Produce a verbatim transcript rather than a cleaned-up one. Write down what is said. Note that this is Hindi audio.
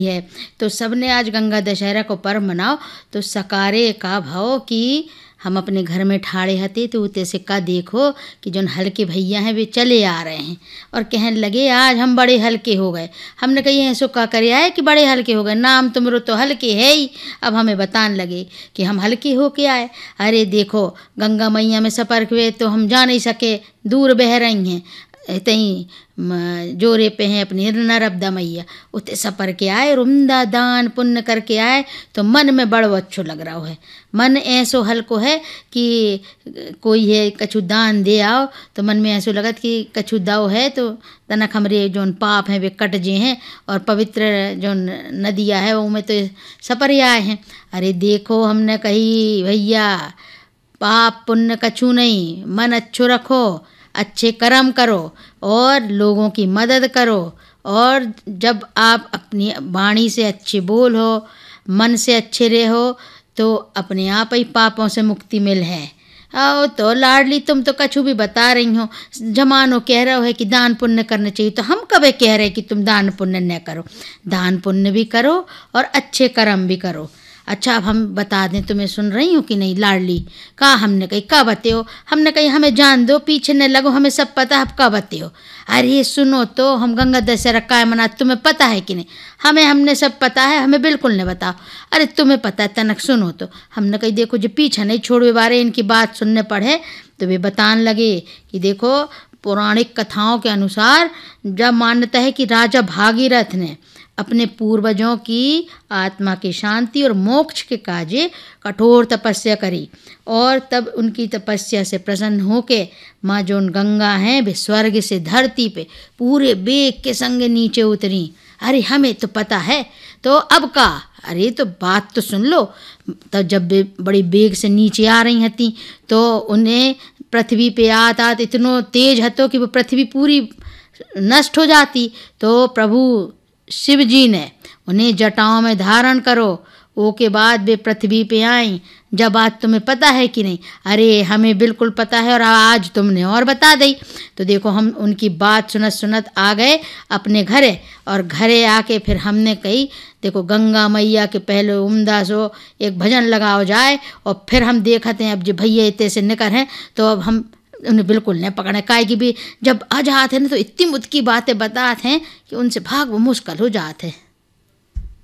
है। तो सबने आज गंगा दशहरा को पर्व मनाओ। तो सकारे का भाव कि हम अपने घर में ठाड़े हते तो उते से का देखो कि जोन हल्के भैया हैं वे चले आ रहे हैं और कहने लगे आज हम बड़े हल्के हो गए। हमने कही ऐसो का करे आए कि बड़े हल्के हो गए, नाम तुमरो तो हल्के है ही। अब हमें बताने लगे कि हम हल्के हो के आए। अरे देखो गंगा मैया में सफर हुए तो हम जा नहीं सके, दूर बह रही हैं, तई जोरे पे हैं अपनी नर्मदा मैया, उते सपर के आए, रुमदा दान पुण्य करके आए तो मन में बड़ो अच्छो लग रहा है। मन ऐसो हल्को है कि कोई है कछु दान दे आओ तो मन में ऐसो लगत कि कछु दाओ है तो तनक हमरे जोन पाप हैं वे कट जे हैं और पवित्र जोन नदिया है वो में तो सपर आए हैं। अरे देखो हमने कही भैया पाप पुण्य कछु नहीं, मन अच्छो रखो, अच्छे कर्म करो और लोगों की मदद करो। और जब आप अपनी वाणी से अच्छे बोलो, मन से अच्छे रहो तो अपने आप ही पापों से मुक्ति मिल है। आओ तो लाडली तुम तो कछु भी बता रही हो, जमानो कह रहा है कि दान पुण्य करना चाहिए, तो हम कभी कह रहे कि तुम दान पुण्य न करो। दान पुण्य भी करो और अच्छे कर्म भी करो। अच्छा अब हम बता दें, तुम्हें सुन रही हूँ कि नहीं लाडली? का हमने कही का बते हमने कही हमें जान दो, पीछे न लगो, हमें सब पता है, का बते हो। अरे सुनो तो हम गंगा दशहरा काय मना तुम्हें पता है कि नहीं? हमें हमने सब पता है, हमें बिल्कुल नहीं बताओ। अरे तुम्हें पता है तनक सुनो तो। हमने कही देखो जो पीछे नहीं छोड़े बारे इनकी बात सुनने पड़े तो वे बताने लगे कि देखो पौराणिक कथाओं के अनुसार जब मान्यता है कि राजा भागीरथ ने अपने पूर्वजों की आत्मा की शांति और मोक्ष के काजे कठोर तपस्या करी और तब उनकी तपस्या से प्रसन्न होके माँ जोन गंगा हैं वे स्वर्ग से धरती पे पूरे बेग के संग नीचे उतरी। अरे हमें तो पता है, तो अब का? अरे तो बात तो सुन लो। तब जब वे बड़ी बेग से नीचे आ रही हती तो उन्हें पृथ्वी पे आत आत इतनो तेज हतो कि वो पृथ्वी पूरी नष्ट हो जाती। तो प्रभु शिव जी ने उन्हें जटाओं में धारण करो, वो के बाद वे पृथ्वी पे आई। जब बात तुम्हें पता है कि नहीं? अरे हमें बिल्कुल पता है और आज तुमने और बता दी। तो देखो हम उनकी बात सुनत सुनत आ गए अपने घरे और घरे आके फिर हमने कही देखो गंगा मैया के पहले उमदा सो एक भजन लगाओ जाए और फिर हम देखते हैं अब जो भैया इतने से निकर हैं तो अब हम उन्हें बिल्कुल नहीं पकड़े। काय की भी जब आ जाते हैं ना तो इतनी मुद की बातें बताते हैं कि उनसे भाग वो मुश्किल हो जाते हैं।